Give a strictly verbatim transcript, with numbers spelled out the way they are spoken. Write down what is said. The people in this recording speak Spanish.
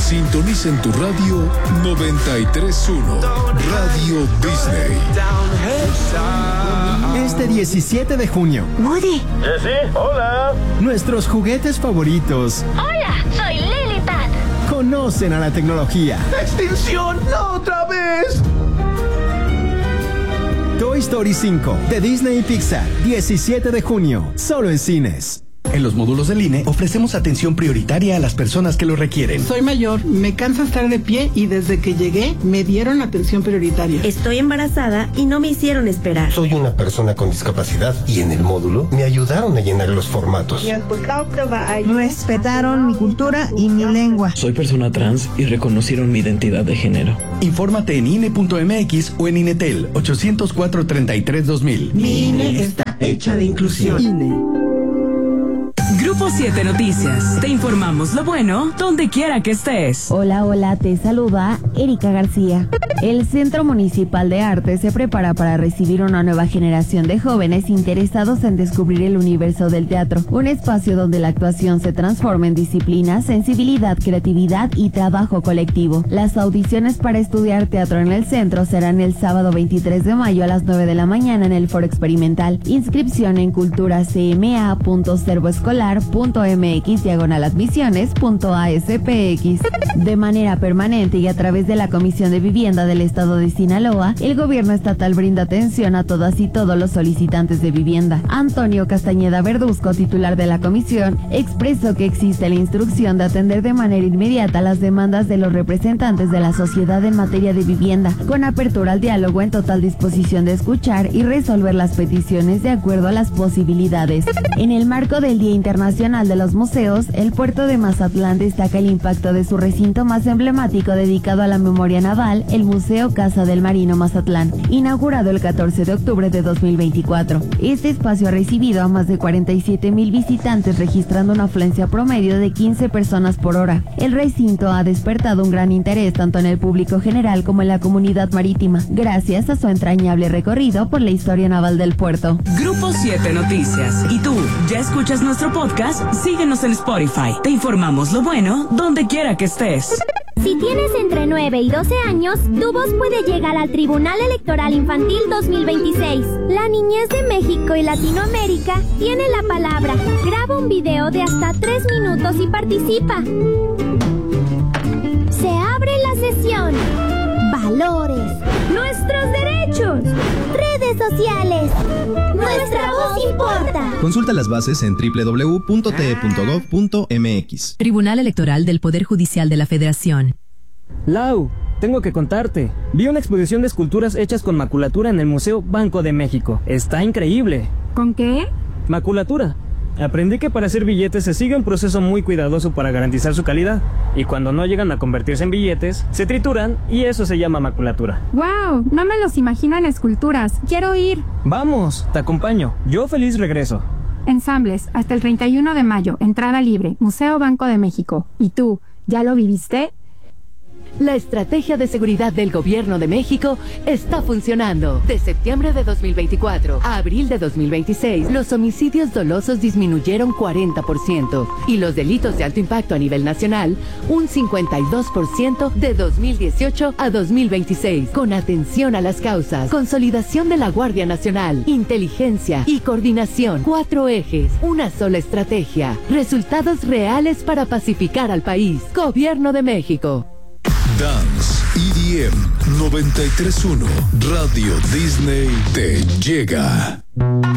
Sintoniza en tu radio noventa y tres punto uno. Radio Disney. Este diecisiete de junio. Woody. Jessy, hola. Nuestros juguetes favoritos. Hola, soy Lilipad. Conocen a la tecnología. ¡Extinción! ¡No otra vez! Toy Story cinco de Disney y Pixar. diecisiete de junio. Solo en cines. En los módulos del I N E ofrecemos atención prioritaria a las personas que lo requieren. Soy mayor, me cansa estar de pie y desde que llegué me dieron atención prioritaria. Estoy embarazada y no me hicieron esperar. Soy una persona con discapacidad y en el módulo me ayudaron a llenar los formatos. Respetaron mi cultura y mi lengua. Soy persona trans y reconocieron mi identidad de género. Infórmate en I N E punto M X o en Inetel ochocientos cuatro, treinta y tres, dos mil. Mi I N E está hecha de inclusión. I N E. Grupo siete Noticias. Te informamos lo bueno donde quiera que estés. Hola, hola, te saluda Erika García. El Centro Municipal de Arte se prepara para recibir una nueva generación de jóvenes interesados en descubrir el universo del teatro, un espacio donde la actuación se transforma en disciplina, sensibilidad, creatividad y trabajo colectivo. Las audiciones para estudiar teatro en el centro serán el sábado veintitrés de mayo a las nueve de la mañana en el Foro Experimental. Inscripción en culturacma.servoescolar.mx diagonal admisiones.aspx. De manera permanente y a través de la Comisión de Vivienda del Estado de Sinaloa, el gobierno estatal brinda atención a todas y todos los solicitantes de vivienda. Antonio Castañeda Verduzco, titular de la comisión, expresó que existe la instrucción de atender de manera inmediata las demandas de los representantes de la sociedad en materia de vivienda, con apertura al diálogo, en total disposición de escuchar y resolver las peticiones de acuerdo a las posibilidades. En el marco del Día Internacional de los Museos, el puerto de Mazatlán destaca el impacto de su recinto más emblemático dedicado a la memoria naval, el Museo Casa del Marino Mazatlán, inaugurado el catorce de octubre de dos mil veinticuatro. Este espacio ha recibido a más de cuarenta y siete mil visitantes, registrando una afluencia promedio de quince personas por hora. El recinto ha despertado un gran interés tanto en el público general como en la comunidad marítima, gracias a su entrañable recorrido por la historia naval del puerto. Grupo siete Noticias. ¿Y tú, ya escuchas nuestro podcast? Síguenos en Spotify. Te informamos lo bueno donde quiera que estés. Si tienes entre nueve y doce años, tu voz puede llegar al Tribunal Electoral Infantil dos mil veintiséis. La niñez de México y Latinoamérica tiene la palabra. Graba un video de hasta tres minutos y participa. Se abre la sesión. Valores. Nuestros derechos. Redes sociales. Nuestra voz importa. Consulta las bases en doble u doble u doble u punto t e punto gov punto m x. Tribunal Electoral del Poder Judicial de la Federación. Lau, tengo que contarte. Vi una exposición de esculturas hechas con maculatura en el Museo Banco de México. Está increíble. ¿Con qué? Maculatura. Aprendí que para hacer billetes se sigue un proceso muy cuidadoso para garantizar su calidad. Y cuando no llegan a convertirse en billetes, se trituran y eso se llama maculatura. ¡Wow! No me los imagino en esculturas. Quiero ir. Vamos, te acompaño. Yo feliz regreso. Ensambles, hasta el treinta y uno de mayo, entrada libre, Museo Banco de México. ¿Y tú, ya lo viviste? La estrategia de seguridad del Gobierno de México está funcionando. De septiembre de dos mil veinticuatro a abril de dos mil veintiséis, los homicidios dolosos disminuyeron cuarenta por ciento y los delitos de alto impacto a nivel nacional un cincuenta y dos por ciento de dos mil dieciocho a dos mil veintiséis. Con atención a las causas, consolidación de la Guardia Nacional, inteligencia y coordinación. Cuatro ejes, una sola estrategia. Resultados reales para pacificar al país. Gobierno de México. Dance E D M noventa y tres punto uno. Radio Disney te llega.